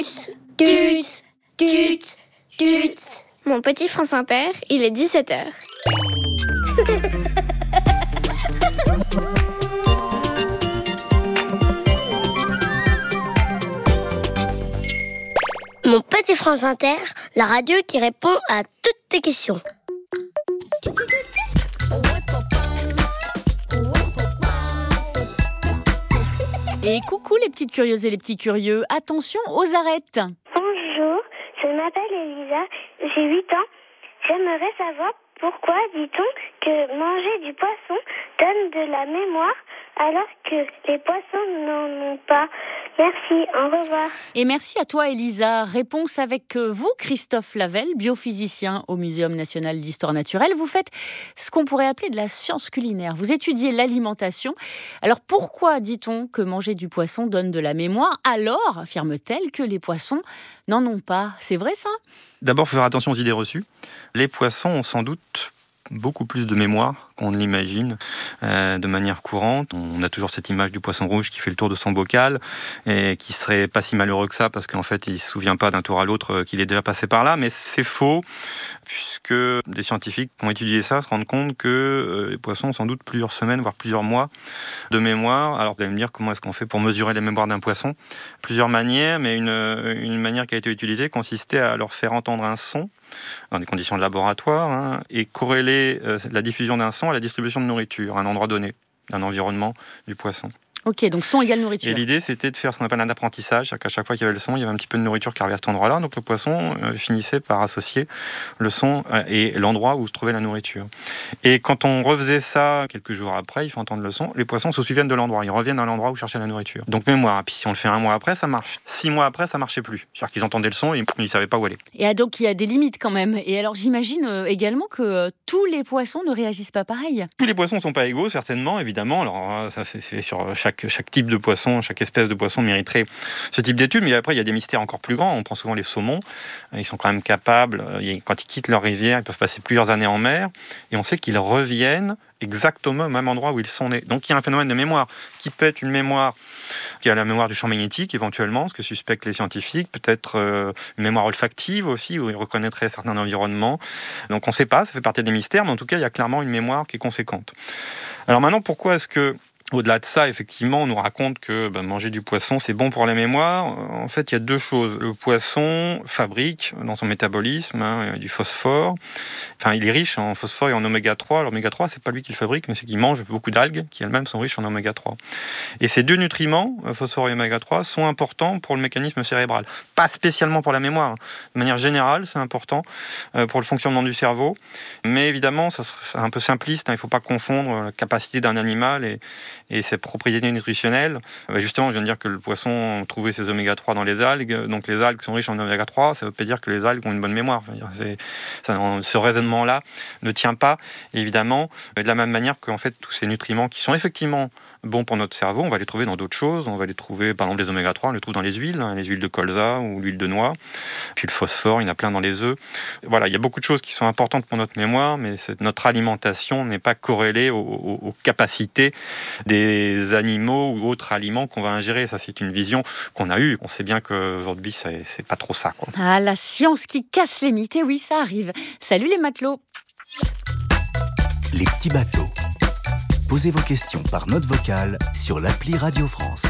Tut, tut, tut. Mon petit France Inter, il est 17h. Mon petit France Inter, la radio qui répond à toutes tes questions. Et coucou les petites curieuses et les petits curieux, attention aux arêtes. Bonjour, je m'appelle Elisa, j'ai 8 ans. J'aimerais savoir pourquoi dit-on que manger du poisson donne de la mémoire alors que les poissons n'en ont pas. Merci, au revoir. Et merci à toi Elisa. Réponse avec vous, Christophe Lavelle, biophysicien au Muséum national d'histoire naturelle. Vous faites ce qu'on pourrait appeler de la science culinaire. Vous étudiez l'alimentation. Alors pourquoi dit-on que manger du poisson donne de la mémoire alors, affirme-t-elle, que les poissons n'en ont pas? C'est vrai ça? D'abord, il faut faire attention aux idées reçues. Les poissons ont sans doute beaucoup plus de mémoire qu'on ne l'imagine de manière courante. On a toujours cette image du poisson rouge qui fait le tour de son bocal et qui serait pas si malheureux que ça parce qu'en fait il se souvient pas d'un tour à l'autre qu'il est déjà passé par là, mais c'est faux puisque des scientifiques qui ont étudié ça se rendent compte que les poissons ont sans doute plusieurs semaines voire plusieurs mois de mémoire. Alors vous allez me dire comment est-ce qu'on fait pour mesurer la mémoire d'un poisson? Plusieurs manières, mais une manière qui a été utilisée consistait à leur faire entendre un son dans des conditions de laboratoire et corréler la diffusion d'un son à la distribution de nourriture à un endroit donné, d'un environnement du poisson. Ok, donc son égale nourriture. Et l'idée, c'était de faire ce qu'on appelle un apprentissage, c'est-à-dire qu'à chaque fois qu'il y avait le son, il y avait un petit peu de nourriture qui arrivait à cet endroit-là, donc le poisson finissait par associer le son et l'endroit où se trouvait la nourriture. Et quand on refaisait ça quelques jours après, il faut entendre le son, les poissons se souviennent de l'endroit, ils reviennent à l'endroit où cherchait la nourriture. Donc mémoire, puis si on le fait un mois après, ça marche. 6 mois après, ça marchait plus. C'est-à-dire qu'ils entendaient le son et ils ne savaient pas où aller. Et donc il y a des limites quand même. Et alors j'imagine également que tous les poissons ne réagissent pas pareil. Tous les poissons ne sont pas égaux, certainement, évidemment. Alors ça, c'est sur chaque type de poisson, chaque espèce de poisson mériterait ce type d'étude, mais après il y a des mystères encore plus grands. On prend souvent les saumons, ils sont quand même capables, quand ils quittent leur rivière, ils peuvent passer plusieurs années en mer, et on sait qu'ils reviennent exactement au même endroit où ils sont nés. Donc il y a un phénomène de mémoire qui peut être une mémoire qui a la mémoire du champ magnétique éventuellement, ce que suspectent les scientifiques, peut-être une mémoire olfactive aussi, où ils reconnaîtraient certains environnements. Donc on ne sait pas, ça fait partie des mystères, mais en tout cas il y a clairement une mémoire qui est conséquente. Alors maintenant, pourquoi est-ce que au-delà de ça, effectivement, on nous raconte que manger du poisson, c'est bon pour la mémoire. En fait, il y a deux choses. Le poisson fabrique, dans son métabolisme, du phosphore. Enfin, il est riche en phosphore et en oméga 3. L'oméga 3, c'est pas lui qui le fabrique, mais c'est qu'il mange beaucoup d'algues qui elles-mêmes sont riches en oméga 3. Et ces deux nutriments, phosphore et oméga 3, sont importants pour le mécanisme cérébral. Pas spécialement pour la mémoire. De manière générale, c'est important pour le fonctionnement du cerveau. Mais évidemment, ça c'est un peu simpliste. Il ne faut pas confondre la capacité d'un animal et ses propriétés nutritionnelles. Justement, je viens de dire que le poisson trouvait ses oméga 3 dans les algues. Donc les algues sont riches en oméga 3, ça ne veut pas dire que les algues ont une bonne mémoire. Ce raisonnement-là ne tient pas, évidemment, de la même manière qu'en fait, tous ces nutriments qui sont effectivement bons pour notre cerveau, on va les trouver dans d'autres choses. On va les trouver, par exemple, les oméga 3, on les trouve dans les huiles de colza ou l'huile de noix. Puis le phosphore, il y en a plein dans les œufs. Voilà, il y a beaucoup de choses qui sont importantes pour notre mémoire, mais notre alimentation n'est pas corrélée aux capacités des animaux ou autres aliments qu'on va ingérer. Ça, c'est une vision qu'on a eue. On sait bien qu'aujourd'hui, c'est pas trop ça, quoi. Ah, la science qui casse les mythes, et oui, ça arrive. Salut les matelots. Les petits bateaux. Posez vos questions par note vocale sur l'appli Radio France.